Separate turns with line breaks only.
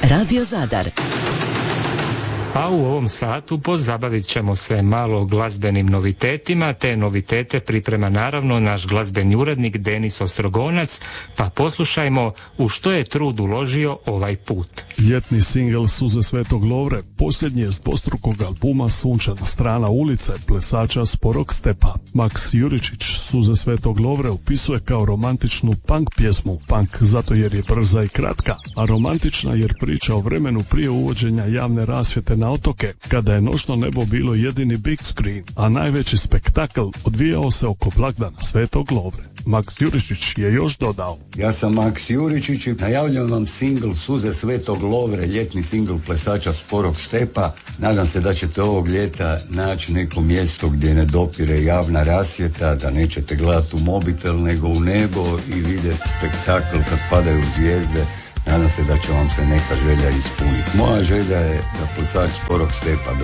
Radio Zadar.
A u ovom satu pozabavit ćemo se malo glazbenim novitetima. Te novitete priprema naravno naš glazbeni urednik Denis Ostrogonac, pa poslušajmo u što je trud uložio ovaj put.
Ljetni singl Suze Svetog Lovre posljednji je s dvostrukog albuma Sunčana strana ulice plesača Sporog stepa. Maks Juričić Suze Svetog Lovre opisuje kao romantičnu punk pjesmu. Punk zato jer je brza i kratka, a romantična jer priča o vremenu prije uvođenja javne rasvjete na otoke, kada je noćno nebo bilo jedini big screen, a najveći spektakl odvijao se oko blagdana Svetog Lovre. Maks Juričić je još dodao:
Ja sam Maks Juričić i najavljam vam singl Suze Svetog Lovre, ljetni singl plesača Sporog stepa. Nadam se da ćete ovog ljeta naći neko mjesto gdje ne dopire javna rasvjeta, da nećete gledati u mobitel nego u nebo i vidjeti spektakl kad padaju zvijezde. Nadam se da će vam se neka želja ispuniti. Moja želja je da plesač Sporog stepa